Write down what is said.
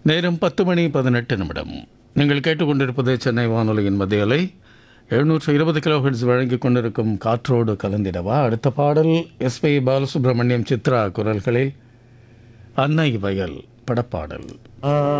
நேரம் 10:18. நீங்கள் கேட்டுக்கொண்டிருப்பது சென்னை வானொலியின் மத்திய அலை 720 கிலோஹெர்ட்ஸ் வழங்கிக் கொண்டிருக்கும் காற்றோடு கலந்திடவா. அடுத்த பாடல் எஸ்பி பாலசுப்ரமணியம், சித்ரா குரல்களில் அன்னை வயல் படப்பாடல்.